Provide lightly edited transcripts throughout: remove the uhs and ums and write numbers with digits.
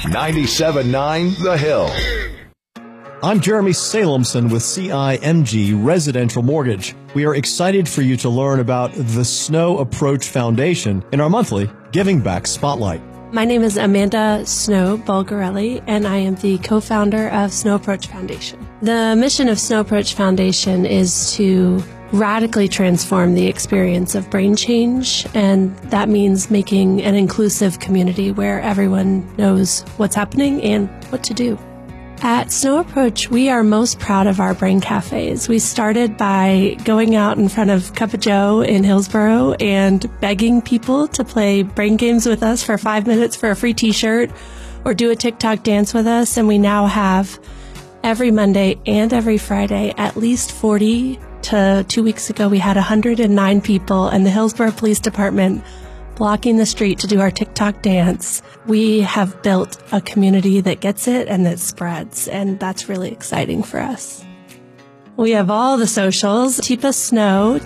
97.9 The Hill. I'm Jeremy Salemson with CIMG Residential Mortgage. We are excited for you to learn about the Snow Approach Foundation in our monthly Giving Back Spotlight. My name is Amanda Snow Bulgarelli, and I am the co-founder of Snow Approach Foundation. The mission of Snow Approach Foundation is to radically transform the experience of brain change, and that means making an inclusive community where everyone knows what's happening and what to do. At Snow Approach, we are most proud of our brain cafes. We started by going out in front of Cup of Joe in Hillsborough and begging people to play brain games with us for 5 minutes for a free t-shirt or do a TikTok dance with us. And we now have every Monday and every Friday at least 40 to 2 weeks ago, we had 109 people in the Hillsborough Police Department blocking the street to do our TikTok dance. We have built a community that gets it and that spreads, and that's really exciting for us. We have all the socials. Teepa Snow,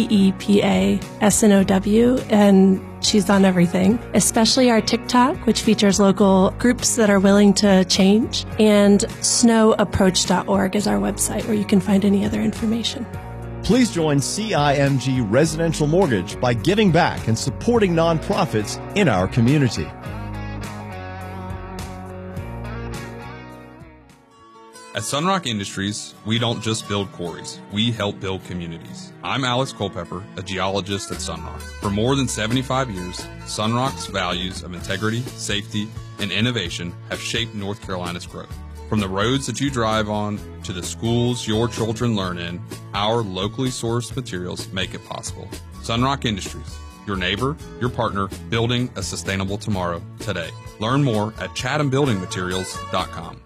TEEPA SNOW, and she's on everything, especially our TikTok, which features local groups that are willing to change, and snowapproach.org is our website where you can find any other information. Please join CIMG Residential Mortgage by giving back and supporting nonprofits in our community. At Sunrock Industries, we don't just build quarries, we help build communities. I'm Alex Culpepper, a geologist at Sunrock. For more than 75 years, Sunrock's values of integrity, safety, and innovation have shaped North Carolina's growth. From the roads that you drive on to the schools your children learn in, our locally sourced materials make it possible. Sunrock Industries, your neighbor, your partner, building a sustainable tomorrow today. Learn more at chathambuildingmaterials.com.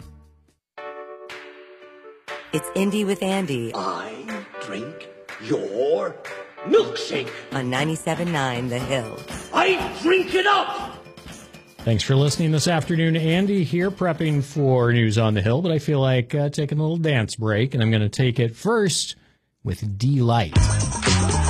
It's Indy with Andy. I drink your milkshake. On 97.9 The Hill. I drink it up! Thanks for listening this afternoon. Andy here, prepping for News on the Hill, but I feel like taking a little dance break, and I'm going to take it first with Delight.